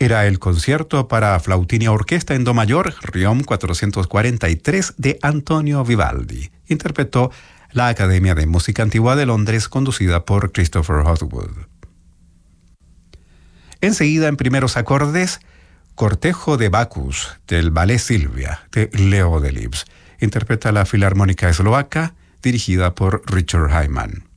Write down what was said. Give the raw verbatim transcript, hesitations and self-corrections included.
Era el concierto para flautín y orquesta en do mayor, Riom cuatrocientos cuarenta y tres, de Antonio Vivaldi. Interpretó la Academia de Música Antigua de Londres, conducida por Christopher Hogwood. Enseguida, en primeros acordes, Cortejo de Bacchus, del Ballet Silvia, de Leo Delibes. Interpreta la Filarmónica Eslovaca, dirigida por Richard Hyman.